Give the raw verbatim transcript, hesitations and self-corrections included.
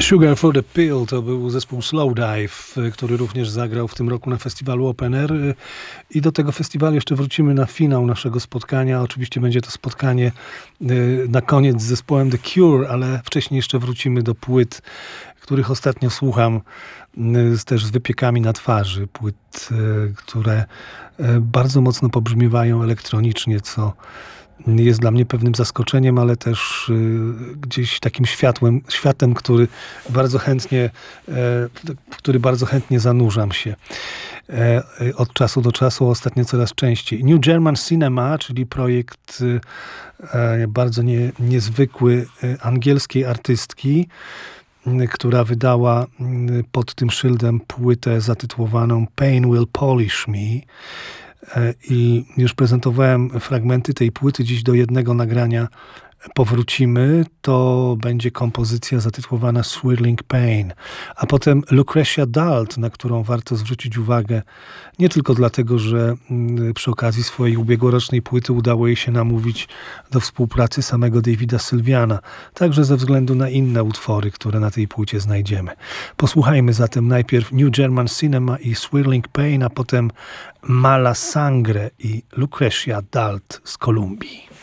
Sugar for the Pill to był zespół Slowdive, który również zagrał w tym roku na festiwalu Open Air i do tego festiwalu jeszcze wrócimy na finał naszego spotkania. Oczywiście będzie to spotkanie na koniec z zespołem The Cure, ale wcześniej jeszcze wrócimy do płyt, których ostatnio słucham, też z wypiekami na twarzy. Płyt, które bardzo mocno pobrzmiewają elektronicznie, co jest dla mnie pewnym zaskoczeniem, ale też y, gdzieś takim światłem, światem, który bardzo chętnie, e, w który bardzo chętnie zanurzam się e, od czasu do czasu, ostatnio coraz częściej. New German Cinema, czyli projekt e, bardzo nie, niezwykły e, angielskiej artystki, która wydała pod tym szyldem płytę zatytułowaną Pain Will Polish Me. I już prezentowałem fragmenty tej płyty. Dziś do jednego nagrania powrócimy. To będzie kompozycja zatytułowana Swirling Pain. A potem Lucretia Dalt, na którą warto zwrócić uwagę nie tylko dlatego, że przy okazji swojej ubiegłorocznej płyty udało jej się namówić do współpracy samego Davida Sylwiana, także ze względu na inne utwory, które na tej płycie znajdziemy. Posłuchajmy zatem najpierw New German Cinema i Swirling Pain, a potem Mala Sangre i Lucretia Dalt z Kolumbii.